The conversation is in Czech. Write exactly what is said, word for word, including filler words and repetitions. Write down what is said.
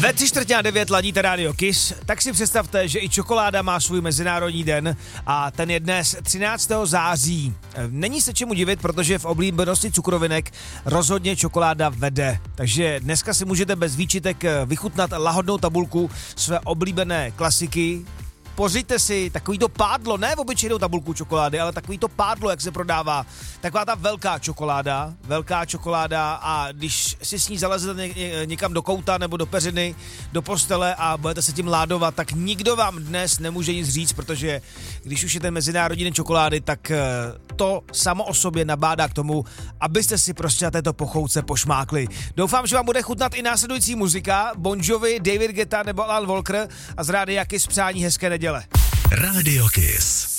Ve tři čtvrtě na devět ladíte Radio Kiss, tak si představte, že i čokoláda má svůj mezinárodní den a ten je dnes třináctého září. Není se čemu divit, protože v oblíbenosti cukrovinek rozhodně čokoláda vede. Takže dneska si můžete bez výčitek vychutnat lahodnou tabulku své oblíbené klasiky. Pořiďte si takovýto pádlo, ne v obyčejnou tabulku čokolády, ale takovýto pádlo, jak se prodává. Taková ta velká čokoláda, velká čokoláda a když si s ní zalezete někam do kouta nebo do peřiny, do postele a budete se tím ládovat, tak nikdo vám dnes nemůže nic říct, protože když už je ten Mezinárodní den čokolády, tak to samo o sobě nabádá k tomu, abyste si prostě na této pochouce pošmákli. Doufám, že vám bude chutnat i následující muzika, Bon Jovi, David Guetta nebo Alan Walker a z Rádia Kiss přání hezké neděle. Radio Kiss.